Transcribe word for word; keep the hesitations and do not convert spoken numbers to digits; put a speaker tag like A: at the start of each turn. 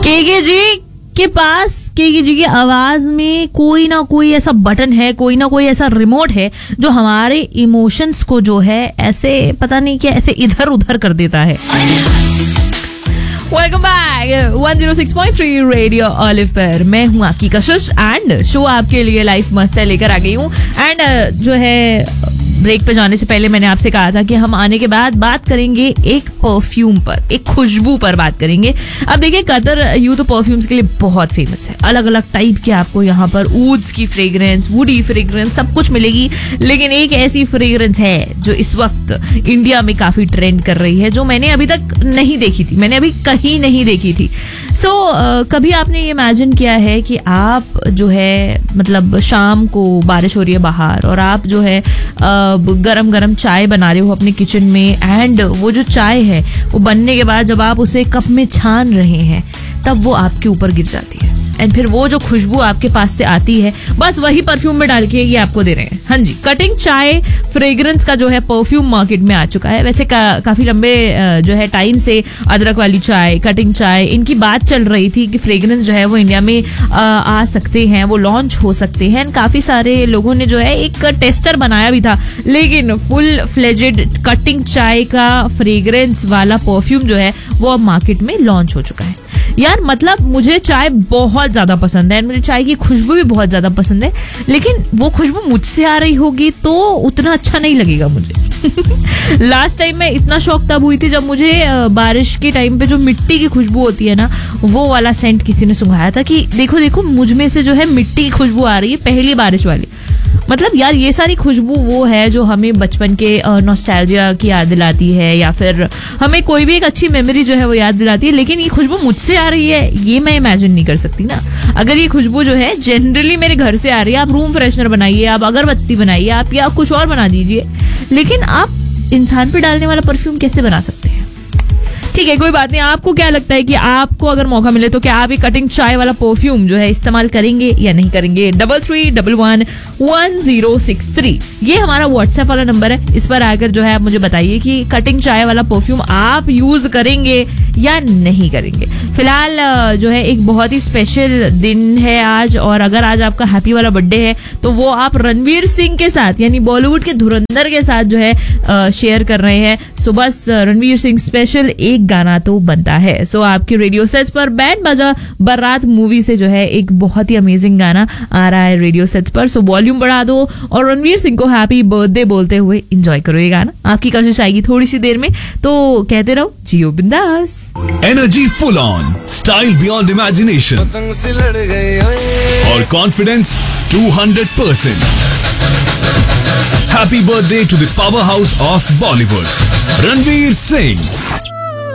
A: केके जी के पास, केके जी की आवाज में कोई ना कोई ऐसा बटन है, कोई ना कोई ऐसा रिमोट है जो हमारे इमोशंस को जो है ऐसे पता नहीं क्या ऐसे इधर उधर कर देता है। Welcome back one zero six point three radio olive पर मैं हूँ आपकी कशिश एंड शो आपके लिए लाइफ मस्त है लेकर आ गई हूँ। एंड जो है ब्रेक पे जाने से पहले मैंने आपसे कहा था कि हम आने के बाद बात करेंगे एक परफ्यूम पर, एक खुशबू पर बात करेंगे। अब देखिए कतर यूं तो परफ्यूम्स के लिए बहुत फेमस है, अलग अलग टाइप के आपको यहाँ पर ऊड्स की फ्रेग्रेंस, वुडी फ्रेग्रेंस सब कुछ मिलेगी। लेकिन एक ऐसी फ्रेग्रेंस है जो इस वक्त इंडिया में काफी ट्रेंड कर रही है, जो मैंने अभी तक नहीं देखी थी, मैंने अभी कहीं नहीं देखी थी। सो so, uh, कभी आपने ये इमेजिन किया है कि आप जो है मतलब शाम को बारिश हो रही है बाहर और आप जो है uh, गरम गरम चाय बना रहे हो अपने किचन में, एंड वो जो चाय है वो बनने के बाद जब आप उसे कप में छान रहे हैं तब वो आपके ऊपर गिर जाती है, एंड फिर वो जो खुशबू आपके पास से आती है बस वही परफ्यूम में डाल के ये आपको दे रहे हैं। हाँ जी, कटिंग चाय फ्रेग्रेंस का जो है परफ्यूम मार्केट में आ चुका है। वैसे का, काफी लंबे जो है टाइम से अदरक वाली चाय, कटिंग चाय, इनकी बात चल रही थी कि फ्रेग्रेंस जो है वो इंडिया में आ, आ सकते हैं, वो लॉन्च हो सकते हैं। काफी सारे लोगों ने जो है एक टेस्टर बनाया भी था, लेकिन फुल फ्लेजेड कटिंग चाय का फ्रेग्रेंस वाला परफ्यूम जो है वो अब मार्केट में लॉन्च हो चुका है। यार मतलब मुझे चाय बहुत ज्यादा पसंद है, मुझे चाय की खुशबू भी बहुत ज्यादा पसंद है, लेकिन वो खुशबू मुझसे आ रही होगी तो उतना अच्छा नहीं लगेगा मुझे। लास्ट टाइम मैं इतना शौक तब हुई थी जब मुझे बारिश के टाइम पे जो मिट्टी की खुशबू होती है ना, वो वाला सेंट किसी ने सुंघाया था कि देखो देखो मुझ में से जो है मिट्टी की खुशबू आ रही है, पहली बारिश वाली। मतलब यार ये सारी खुशबू वो है जो हमें बचपन के नॉस्टैल्जिया की याद दिलाती है, या फिर हमें कोई भी एक अच्छी मेमोरी जो है वो याद दिलाती है। लेकिन ये खुशबू मुझसे आ रही है ये मैं इमेजिन नहीं कर सकती ना। अगर ये खुशबू जो है जनरली मेरे घर से आ रही है, आप रूम फ्रेशनर बनाइए, आप अगरबत्ती बनाइए, आप या कुछ और बना दीजिए, लेकिन आप इंसान पे डालने वाला परफ्यूम कैसे बना सकते हैं? ठीक है, कोई बात नहीं। आपको क्या लगता है कि आपको अगर मौका मिले तो क्या आप ये कटिंग चाय वाला परफ्यूम जो है इस्तेमाल करेंगे या नहीं करेंगे? Double three double one one zero six three ये हमारा व्हाट्सएप वाला नंबर है। इस पर आकर जो है आप मुझे बताइए कि कटिंग चाय वाला परफ्यूम आप यूज करेंगे या नहीं करेंगे। फिलहाल जो है एक बहुत ही स्पेशल दिन है आज, और अगर आज आपका हैप्पी वाला बर्थडे है तो वो आप रणवीर सिंह के साथ यानी बॉलीवुड के धुरंधर के साथ जो है शेयर कर रहे हैं। सो बस रणवीर सिंह स्पेशल एक गाना तो बनता है। सो आपके रेडियो सेट्स पर बैंड बाजा बारात मूवी से जो है एक बहुत ही अमेजिंग गाना आ रहा है रेडियो सेट्स पर। सो वॉल्यूम बढ़ा दो और रणवीर सिंह को हैप्पी बर्थडे बोलते हुए एंजॉय करो ये गाना। आपकी कोशिश आएगी थोड़ी सी देर में, तो कहते रहो जियो बिंदास।
B: Energy full on, style beyond imagination
C: पतंग से लड़ गए
B: और confidence two hundred percent. Happy birthday to the power house of Bollywood, Ranveer Singh.